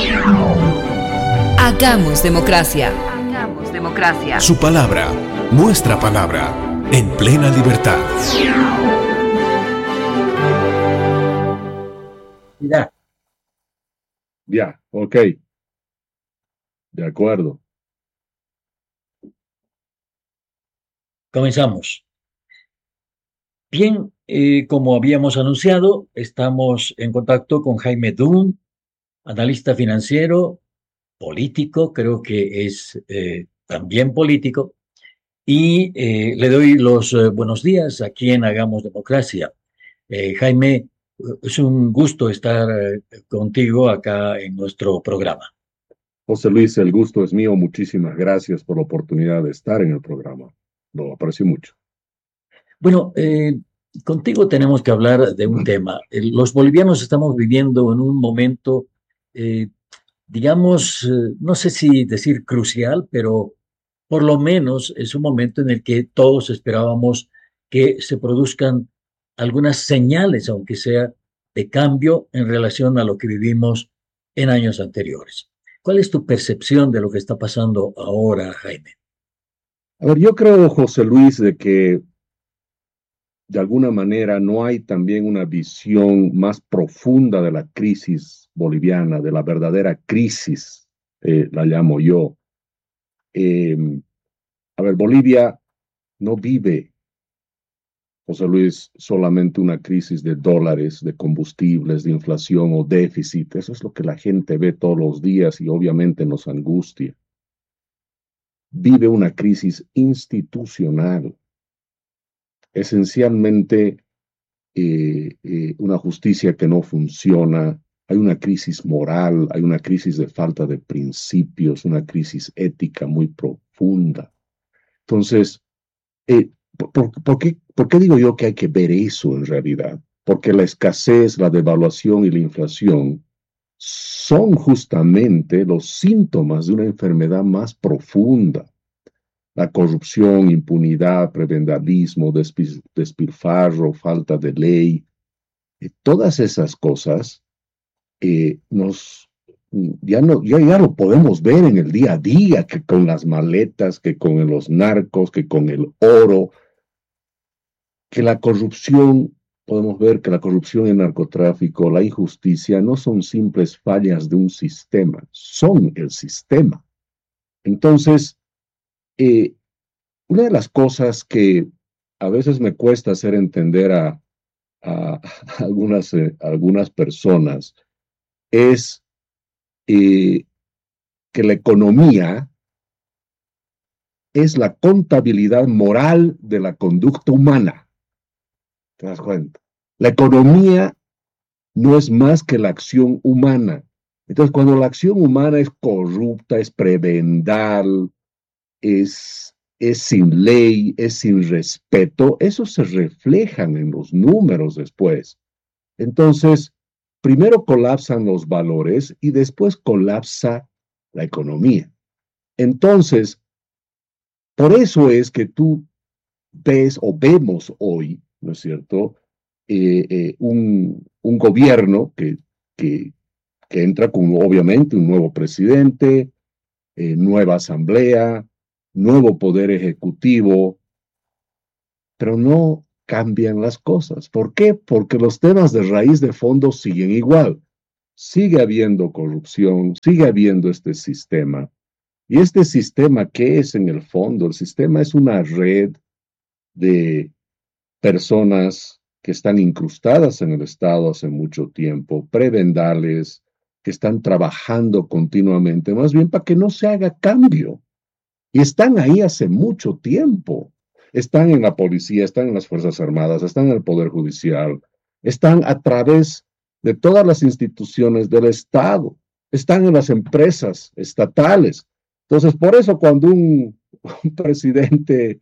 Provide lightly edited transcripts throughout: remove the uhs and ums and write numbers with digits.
Hagamos democracia. Hagamos democracia. Su palabra, nuestra palabra, en plena libertad. Ya, ok. De acuerdo. Comenzamos. Bien, como habíamos anunciado, estamos en contacto con Jaime Dunn, analista financiero, político, creo que es también político, y le doy los buenos días aquí en Hagamos Democracia. Jaime, es un gusto estar contigo acá en nuestro programa. José Luis, el gusto es mío. Muchísimas gracias por la oportunidad de estar en el programa. Lo aprecio mucho. Bueno, contigo tenemos que hablar de un tema. Los bolivianos estamos viviendo en un momento, digamos, no sé si decir crucial, pero por lo menos es un momento en el que todos esperábamos que se produzcan algunas señales, aunque sea de cambio en relación a lo que vivimos en años anteriores. ¿Cuál es tu percepción de lo que está pasando ahora, Jaime? A ver, yo creo, José Luis, de que de alguna manera no hay también una visión más profunda de la crisis boliviana, de la verdadera crisis, la llamo yo. A ver, Bolivia no vive, José Luis, solamente una crisis de dólares, de combustibles, de inflación o déficit. Eso es lo que la gente ve todos los días y obviamente nos angustia. Vive una crisis institucional, esencialmente una justicia que no funciona, hay una crisis moral, hay una crisis de falta de principios, una crisis ética muy profunda. Entonces, ¿por qué digo yo que hay que ver eso en realidad? Porque la escasez, la devaluación y la inflación son justamente los síntomas de una enfermedad más profunda. La corrupción, impunidad, prebendalismo, despilfarro, falta de ley, todas esas cosas ya lo podemos ver en el día a día, que con las maletas, que con los narcos, que con el oro, que la corrupción, podemos ver que la corrupción y el narcotráfico, la injusticia, no son simples fallas de un sistema, son el sistema. Entonces, una de las cosas que a veces me cuesta hacer entender a algunas personas es que la economía es la contabilidad moral de la conducta humana. ¿Te das cuenta? La economía no es más que la acción humana. Entonces, cuando la acción humana es corrupta, es prebendal, es sin ley, es sin respeto, eso se reflejan en los números después. Entonces, primero colapsan los valores y después colapsa la economía. Entonces, por eso es que tú ves o vemos hoy, ¿no es cierto?, un gobierno que entra con, obviamente, un nuevo presidente, nueva asamblea, nuevo poder ejecutivo, pero no cambian las cosas. ¿Por qué? Porque los temas de raíz de fondo siguen igual. Sigue habiendo corrupción, sigue habiendo este sistema. Y este sistema, ¿qué es en el fondo? El sistema es una red de personas que están incrustadas en el Estado hace mucho tiempo, prebendales, que están trabajando continuamente, más bien para que no se haga cambio. Y están ahí hace mucho tiempo. Están en la policía, están en las Fuerzas Armadas, están en el Poder Judicial, están a través de todas las instituciones del Estado, están en las empresas estatales. Entonces, por eso cuando un presidente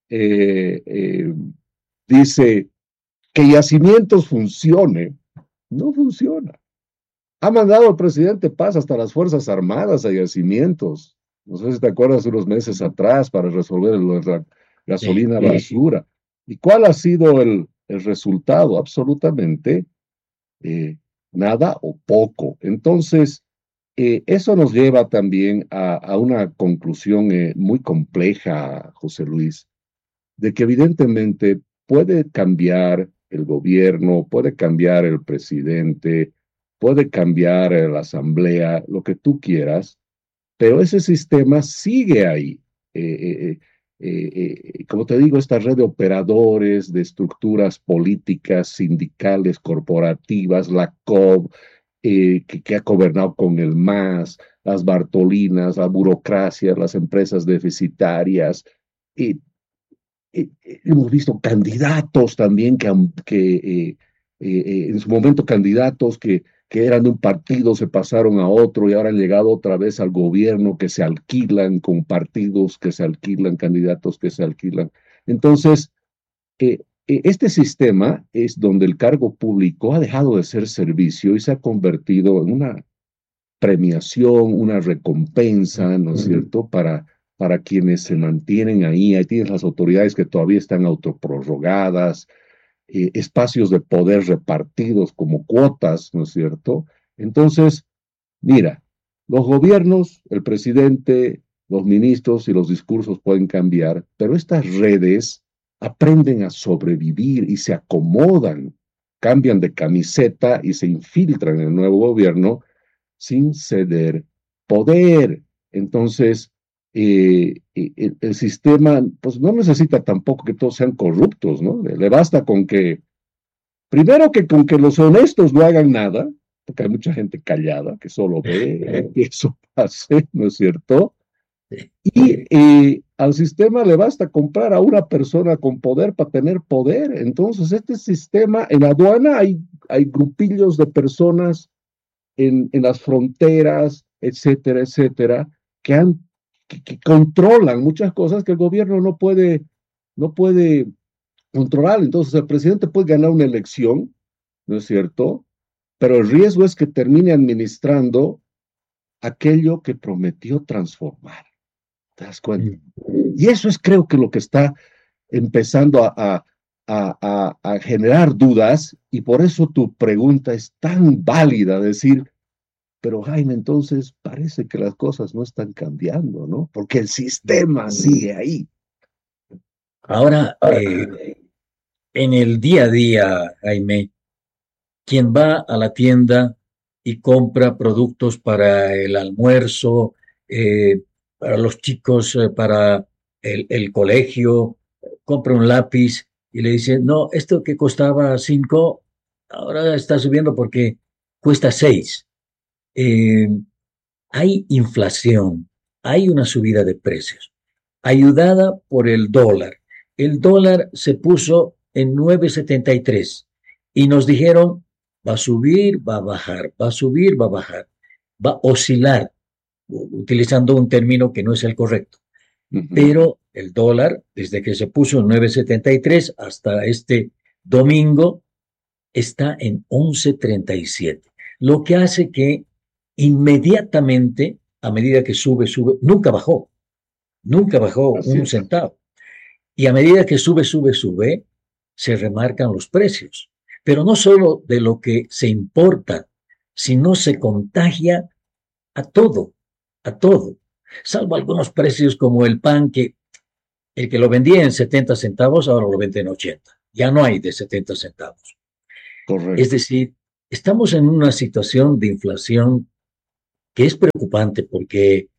dice que Yacimientos funcione, no funciona. Ha mandado el presidente Paz hasta las Fuerzas Armadas a Yacimientos. No sé si te acuerdas unos meses atrás para resolver la gasolina basura. ¿Y cuál ha sido el resultado? Absolutamente nada o poco. Entonces, eso nos lleva también a una conclusión muy compleja, José Luis, de que evidentemente puede cambiar el gobierno, puede cambiar el presidente, puede cambiar la asamblea, lo que tú quieras, pero ese sistema sigue ahí. Como te digo, esta red de operadores, de estructuras políticas, sindicales, corporativas, la COB, que ha gobernado con el MAS, las Bartolinas, la burocracia, las empresas deficitarias. eh, Hemos visto candidatos también en su momento candidatos que eran de un partido, se pasaron a otro y ahora han llegado otra vez al gobierno, que se alquilan con partidos que se alquilan, candidatos que se alquilan. Entonces, este sistema es donde el cargo público ha dejado de ser servicio y se ha convertido en una premiación, una recompensa, ¿no es cierto?, para quienes se mantienen ahí. Ahí tienes las autoridades que todavía están autoprorrogadas, espacios de poder repartidos como cuotas, ¿no es cierto? Entonces, mira, los gobiernos, el presidente, los ministros y los discursos pueden cambiar, pero estas redes aprenden a sobrevivir y se acomodan, cambian de camiseta y se infiltran en el nuevo gobierno sin ceder poder. Entonces, el sistema, pues no necesita tampoco que todos sean corruptos, ¿no? Le basta con que, primero que con que los honestos no hagan nada, porque hay mucha gente callada que solo ve que eso pase, ¿no es cierto? Y al sistema le basta comprar a una persona con poder para tener poder. Entonces, este sistema, en la aduana hay grupillos de personas en las fronteras, etcétera, etcétera, que controlan muchas cosas que el gobierno no puede controlar. Entonces, el presidente puede ganar una elección, ¿no es cierto? Pero el riesgo es que termine administrando aquello que prometió transformar. ¿Te das cuenta? Y eso es, creo que lo que está empezando a generar dudas, y por eso tu pregunta es tan válida, decir, pero Jaime, entonces parece que las cosas no están cambiando, ¿no? Porque el sistema sigue ahí. Ahora, en el día a día, Jaime, quien va a la tienda y compra productos para el almuerzo, para los chicos, para el colegio, compra un lápiz y le dice, no, esto que costaba 5, ahora está subiendo porque cuesta 6. Eh, Hay inflación, hay una subida de precios, ayudada por el dólar. El dólar se puso en 9.73 y nos dijeron, va a subir, va a bajar, va a subir, va a bajar, va a oscilar, utilizando un término que no es el correcto. Pero el dólar, desde que se puso en 9.73 hasta este domingo, está en 11.37, lo que hace que inmediatamente, a medida que sube, nunca bajó un centavo. Y a medida que sube, se remarcan los precios. Pero no solo de lo que se importa, sino se contagia a todo, salvo algunos precios como el pan, que el que lo vendía en 70 centavos ahora lo vende en 80. Ya no hay de 70 centavos. Correcto. Es decir, estamos en una situación de inflación que es preocupante porque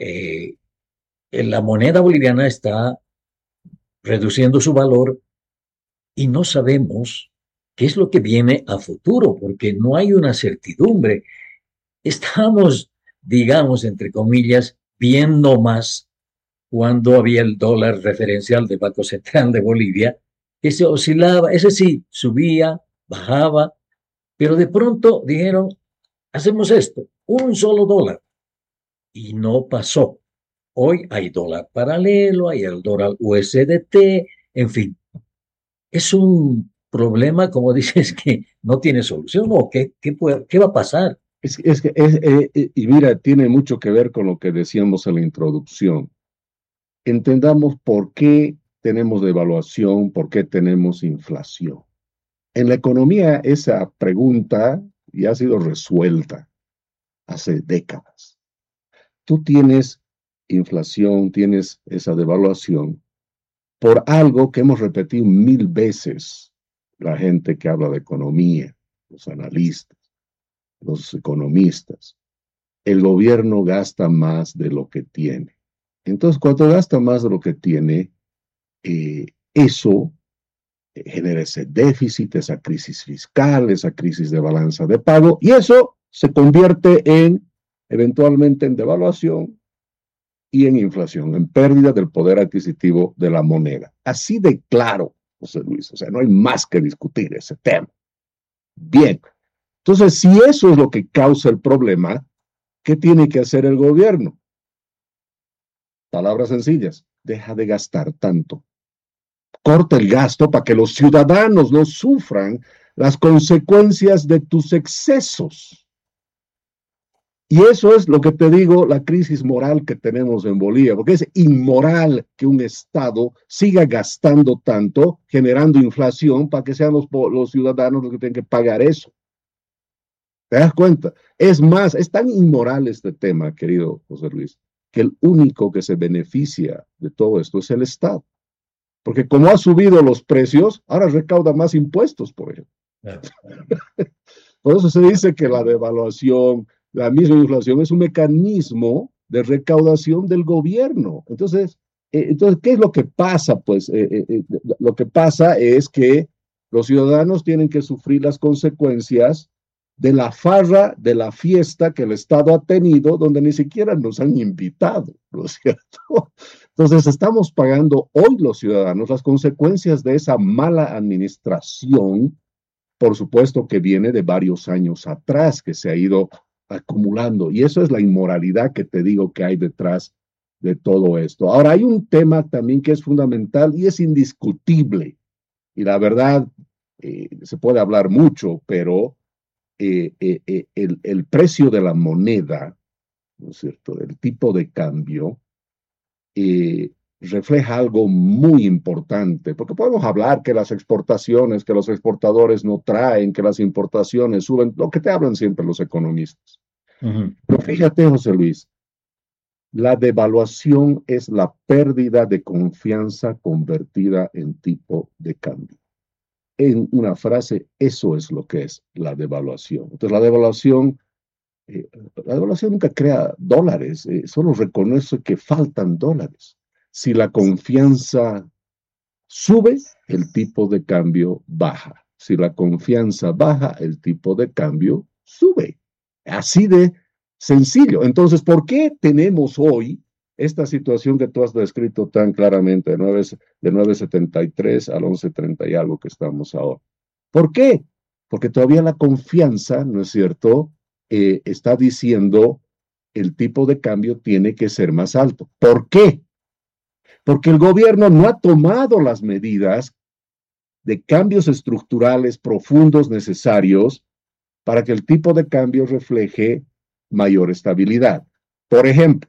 la moneda boliviana está reduciendo su valor y no sabemos qué es lo que viene a futuro, porque no hay una certidumbre. Estamos, digamos, entre comillas, viendo más cuando había el dólar referencial del Banco Central de Bolivia, que se oscilaba, ese sí, subía, bajaba, pero de pronto dijeron, hacemos esto, un solo dólar, y no pasó. Hoy hay dólar paralelo, hay el dólar USDT, en fin. Es un problema, como dices, que no tiene solución, ¿o qué va a pasar? Y mira, tiene mucho que ver con lo que decíamos en la introducción. Entendamos por qué tenemos devaluación, por qué tenemos inflación. En la economía esa pregunta ya ha sido resuelta. hace décadas. Tú tienes inflación, tienes esa devaluación por algo que hemos repetido 1000 veces la gente que habla de economía, los analistas, los economistas. El gobierno gasta más de lo que tiene. Entonces, cuando gasta más de lo que tiene, eso genera ese déficit, esa crisis fiscal, esa crisis de balanza de pago, y eso se convierte eventualmente en devaluación y en inflación, en pérdida del poder adquisitivo de la moneda. Así de claro, José Luis, o sea, no hay más que discutir ese tema. Bien, entonces, si eso es lo que causa el problema, ¿qué tiene que hacer el gobierno? Palabras sencillas, deja de gastar tanto. Corta el gasto para que los ciudadanos no sufran las consecuencias de tus excesos. Y eso es lo que te digo, la crisis moral que tenemos en Bolivia, porque es inmoral que un Estado siga gastando tanto, generando inflación, para que sean los ciudadanos los que tienen que pagar eso. ¿Te das cuenta? Es más, es tan inmoral este tema, querido José Luis, que el único que se beneficia de todo esto es el Estado. Porque como ha subido los precios, ahora recauda más impuestos, por ejemplo. Por eso se dice que la devaluación, la misma inflación es un mecanismo de recaudación del gobierno. Entonces, ¿qué es lo que pasa? Pues lo que pasa es que los ciudadanos tienen que sufrir las consecuencias de la farra, de la fiesta que el Estado ha tenido, donde ni siquiera nos han invitado, ¿no es cierto? Entonces, estamos pagando hoy los ciudadanos las consecuencias de esa mala administración, por supuesto que viene de varios años atrás, que se ha ido acumulando. Y eso es la inmoralidad que te digo que hay detrás de todo esto. Ahora, hay un tema también que es fundamental y es indiscutible. Y la verdad, se puede hablar mucho, pero el precio de la moneda, ¿no es cierto?, el tipo de cambio, refleja algo muy importante, porque podemos hablar que las exportaciones, que los exportadores no traen, que las importaciones suben, lo que te hablan siempre los economistas. Pero fíjate, José Luis, la devaluación es la pérdida de confianza convertida en tipo de cambio. En una frase, eso es lo que es la devaluación. Entonces, la devaluación nunca crea dólares, solo reconoce que faltan dólares. Si la confianza sube, el tipo de cambio baja. Si la confianza baja, el tipo de cambio sube. Así de sencillo. Entonces, ¿por qué tenemos hoy esta situación que tú has descrito tan claramente de 9.73 al 11.30 y algo que estamos ahora? ¿Por qué? Porque todavía la confianza, ¿no es cierto?, está diciendo el tipo de cambio tiene que ser más alto. ¿Por qué? Porque el gobierno no ha tomado las medidas de cambios estructurales profundos necesarios para que el tipo de cambio refleje mayor estabilidad. Por ejemplo,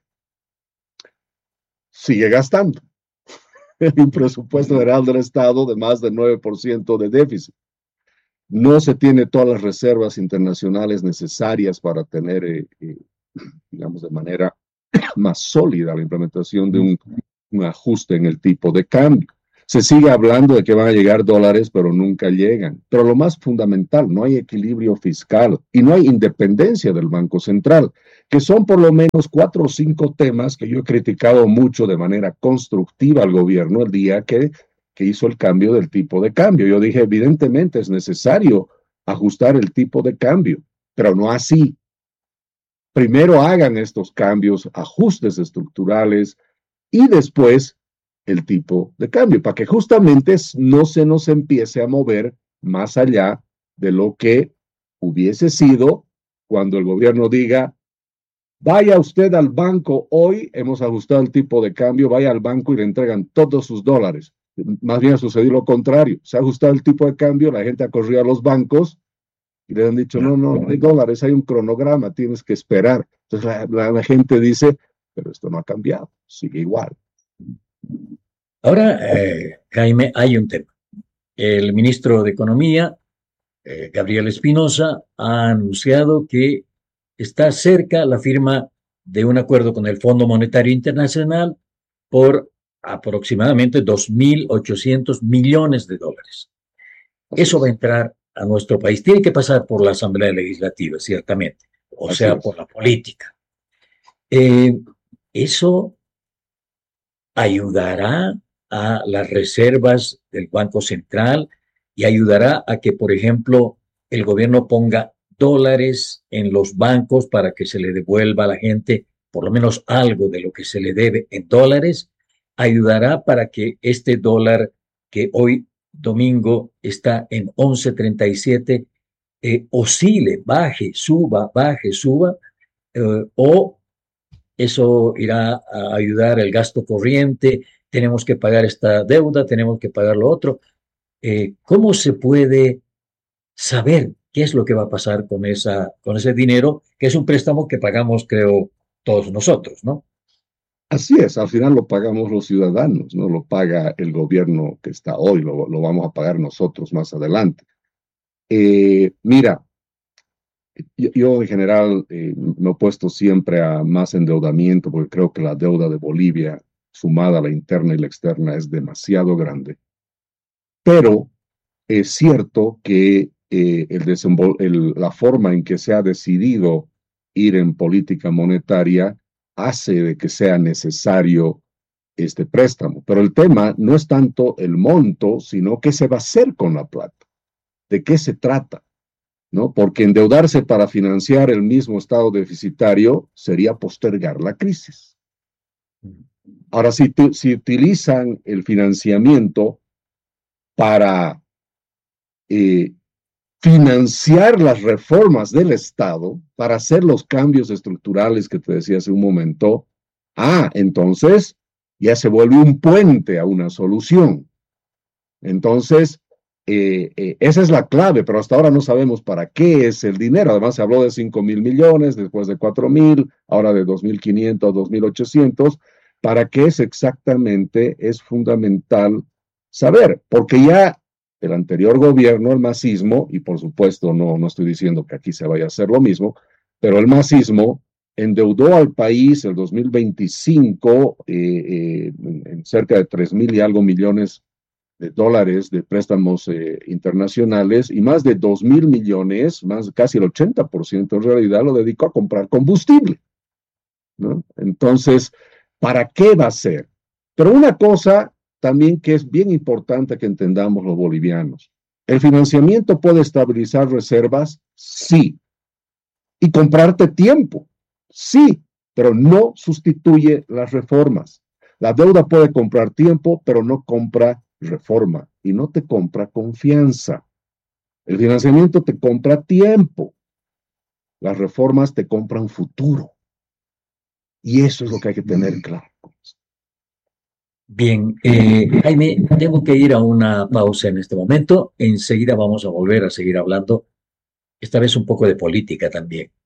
sigue gastando el presupuesto general del Estado de más del 9% de déficit. No se tiene todas las reservas internacionales necesarias para tener, digamos, de manera más sólida la implementación de un ajuste en el tipo de cambio. Se sigue hablando de que van a llegar dólares, pero nunca llegan. Pero lo más fundamental, no hay equilibrio fiscal y no hay independencia del Banco Central, que son por lo menos 4 o 5 temas que yo he criticado mucho de manera constructiva al gobierno el día que hizo el cambio del tipo de cambio. Yo dije, evidentemente es necesario ajustar el tipo de cambio, pero no así. Primero hagan estos cambios, ajustes estructurales y después el tipo de cambio, para que justamente no se nos empiece a mover más allá de lo que hubiese sido cuando el gobierno diga, vaya usted al banco, hoy hemos ajustado el tipo de cambio, vaya al banco y le entregan todos sus dólares. Más bien ha sucedido lo contrario, se ha ajustado el tipo de cambio, la gente ha corrido a los bancos y le han dicho, no hay dólares, hay un cronograma, tienes que esperar. Entonces la gente dice, pero esto no ha cambiado, sigue igual. Ahora, Jaime, hay un tema. El ministro de Economía, Gabriel Espinosa, ha anunciado que está cerca la firma de un acuerdo con el Fondo Monetario Internacional por aproximadamente 2.800 millones de dólares. Eso va a entrar a nuestro país. Tiene que pasar por la Asamblea Legislativa, ciertamente, o sea, por la política. Eso ayudará a las reservas del Banco Central y ayudará a que, por ejemplo, el gobierno ponga dólares en los bancos para que se le devuelva a la gente por lo menos algo de lo que se le debe en dólares. Ayudará para que este dólar que hoy domingo está en 11.37 oscile, baje, suba, o eso irá a ayudar el gasto corriente. Tenemos que pagar esta deuda, tenemos que pagar lo otro. ¿Cómo se puede saber qué es lo que va a pasar con ese dinero, que es un préstamo que pagamos, creo, todos nosotros, ¿no? Así es, al final lo pagamos los ciudadanos, no lo paga el gobierno que está hoy, lo vamos a pagar nosotros más adelante. Mira, yo en general me he opuesto siempre a más endeudamiento porque creo que la deuda de Bolivia, sumada a la interna y la externa, es demasiado grande. Pero es cierto que la forma en que se ha decidido ir en política monetaria hace de que sea necesario este préstamo. Pero el tema no es tanto el monto, sino qué se va a hacer con la plata, de qué se trata, ¿no? Porque endeudarse para financiar el mismo estado deficitario sería postergar la crisis. Ahora, si utilizan el financiamiento para financiar las reformas del Estado, para hacer los cambios estructurales que te decía hace un momento, entonces ya se vuelve un puente a una solución. Entonces, esa es la clave, pero hasta ahora no sabemos para qué es el dinero. Además, se habló de 5.000 millones, después de 4.000, ahora de 2.500, 2.800. ¿Para qué es exactamente? Es fundamental saber, porque ya el anterior gobierno, el masismo, y por supuesto no estoy diciendo que aquí se vaya a hacer lo mismo, pero el masismo endeudó al país el 2025 en cerca de 3.000 y algo millones de dólares de préstamos internacionales, y más de 2.000 millones, más casi el 80% en realidad lo dedicó a comprar combustible, ¿no? Entonces, ¿para qué va a ser? Pero una cosa también que es bien importante que entendamos los bolivianos: ¿el financiamiento puede estabilizar reservas? Sí. ¿Y comprarte tiempo? Sí, pero no sustituye las reformas. La deuda puede comprar tiempo, pero no compra reforma y no te compra confianza. El financiamiento te compra tiempo. Las reformas te compran futuro. Y eso es lo que hay que tener claro. Bien, Jaime, tengo que ir a una pausa en este momento. Enseguida vamos a volver a seguir hablando, esta vez un poco de política también.